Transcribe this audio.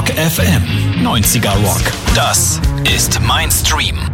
Rock FM 90er Rock. Das ist mein Stream.